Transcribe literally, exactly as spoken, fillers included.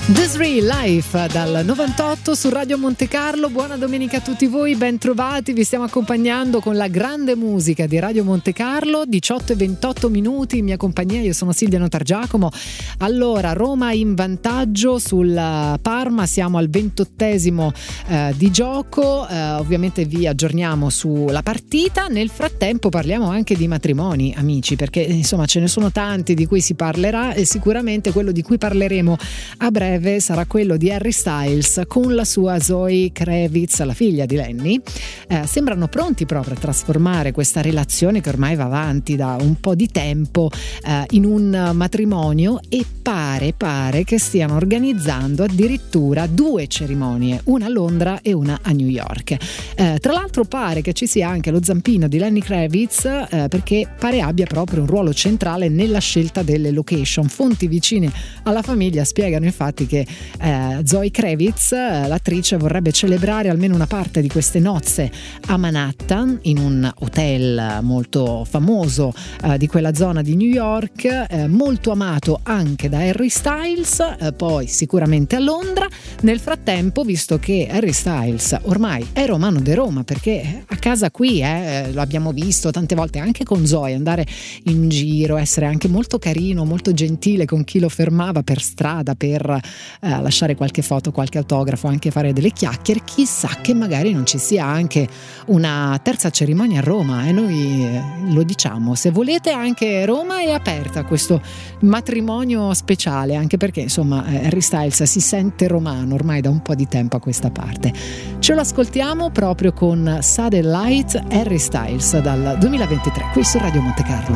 This Real Life dal novantotto su Radio Monte Carlo. Buona domenica a tutti voi, ben trovati. Vi stiamo accompagnando con la grande musica di Radio Monte Carlo. Diciotto e ventotto minuti in mia compagnia, io sono Silvia Notargiacomo. Allora, Roma in vantaggio sul Parma, siamo al ventottesimo eh, di gioco. Eh, ovviamente vi aggiorniamo sulla partita. Nel frattempo parliamo anche di matrimoni, amici, perché insomma ce ne sono tanti di cui si parlerà e sicuramente quello di cui parleremo a breve sarà quello di Harry Styles con la sua Zoe Kravitz, la figlia di Lenny. Eh, sembrano pronti proprio a trasformare questa relazione che ormai va avanti da un po' di tempo eh, in un matrimonio, e pare pare che stiano organizzando addirittura due cerimonie, una a Londra e una a New York. Eh, tra l'altro pare che ci sia anche lo zampino di Lenny Kravitz, eh, perché pare abbia proprio un ruolo centrale nella scelta delle location. Fonti vicine alla famiglia spiegano infatti che eh, Zoe Kravitz, eh, l'attrice, vorrebbe celebrare almeno una parte di queste nozze a Manhattan, in un hotel molto famoso eh, di quella zona di New York, eh, molto amato anche da Harry Styles, eh, poi sicuramente a Londra. Nel frattempo, visto che Harry Styles ormai è romano de Roma, perché a casa qui eh, lo abbiamo visto tante volte anche con Zoe andare in giro, essere anche molto carino, molto gentile con chi lo fermava per strada per Eh, lasciare qualche foto, qualche autografo, anche fare delle chiacchiere. Chissà che magari non ci sia anche una terza cerimonia a Roma, e eh? noi eh, lo diciamo, se volete anche Roma è aperta a questo matrimonio speciale, anche perché insomma eh, Harry Styles si sente romano ormai da un po' di tempo a questa parte. Ce lo ascoltiamo proprio con Satellite, Harry Styles dal duemilaventitré qui su Radio Monte Carlo.